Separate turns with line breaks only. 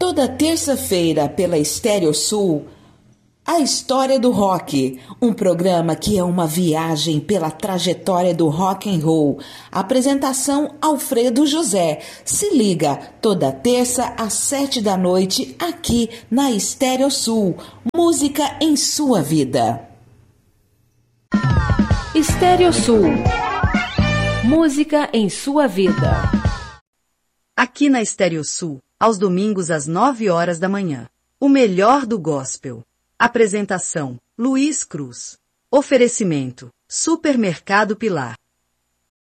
Toda terça-feira pela Estéreo Sul, A História do Rock, um programa que é uma viagem pela trajetória do rock and roll. Apresentação Alfredo José. Se liga, toda terça às 7 da noite, aqui na Estéreo Sul. Música em sua vida.
Estéreo Sul. Música em sua vida.
Aqui na Estéreo Sul, aos domingos às 9 horas da manhã. O melhor do gospel. Apresentação: Luiz Cruz. Oferecimento: Supermercado Pilar.